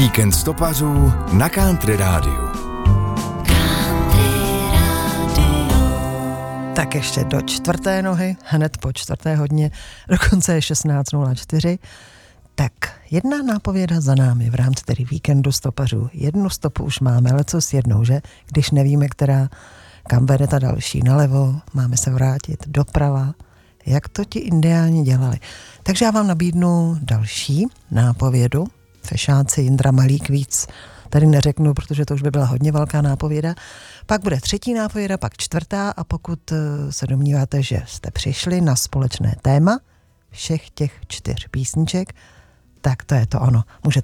Víkend stopařů na Country Rádiu. Tak ještě do čtvrté nohy, hned po čtvrté hodině, dokonce je 16:04. Tak jedna nápověda za námi v rámci tedy víkendu stopařů. Jednu stopu už máme, ale co s jednou, že? Když nevíme, která, kam vede ta další, nalevo, máme se vrátit, doprava. Jak to ti indiáni dělali? Takže já vám nabídnu další nápovědu. Fešáci Jindra Malík víc tady neřeknu, protože to už by byla hodně velká nápověda. Pak bude třetí nápověda, pak čtvrtá a pokud se domníváte, že jste přišli na společné téma všech těch 4 písniček, tak to je to ono. Můžete